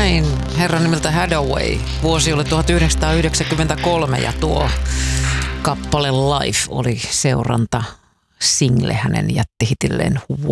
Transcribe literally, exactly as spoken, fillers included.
näin, herran nimeltä Hathaway. Vuosi oli tuhatyhdeksänsataayhdeksänkymmentäkolme ja tuo kappale Life oli seuranta single hänen jättihitilleen